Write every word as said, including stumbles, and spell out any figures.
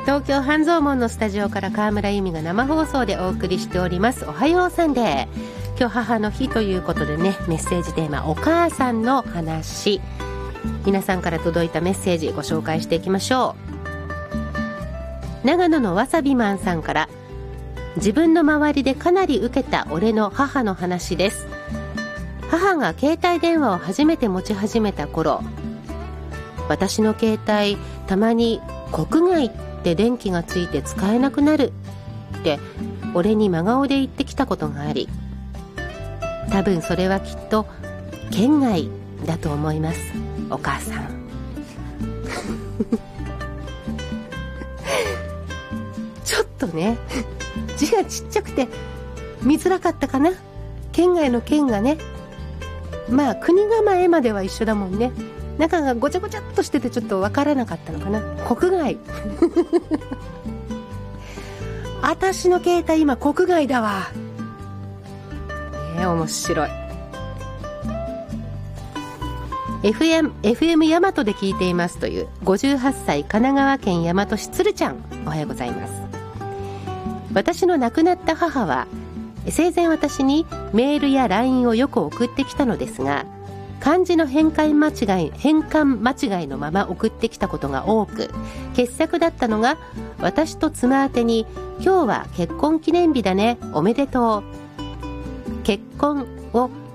東京半蔵門のスタジオから川村由美が生放送でお送りしておりますおはようサンデー。今日母の日ということでね、メッセージテーマお母さんの話、皆さんから届いたメッセージご紹介していきましょう。長野のわさびマンさんから、自分の周りでかなり受けた俺の母の話です。母が携帯電話を初めて持ち始めた頃、私の携帯たまに国外って電気がついて使えなくなるって俺に真顔で言ってきたことがあり、多分それはきっと県外だと思います。お母さんちょっとね字がちっちゃくて見づらかったかな。県外の県がね、まあ国構えまでは一緒だもんね。中がごちゃごちゃっとしててちょっとわからなかったのかな。国外私の携帯今国外だわね。面白い。 エフエム エフエム 大和で聞いていますというごじゅうはっさい神奈川県大和市つるちゃん、おはようございます。私の亡くなった母は生前私にメールや ライン をよく送ってきたのですが、漢字の変換間違い変換間違いのまま送ってきたことが多く、傑作だったのが私と妻宛てに、今日は結婚記念日だね、おめでとう、結婚を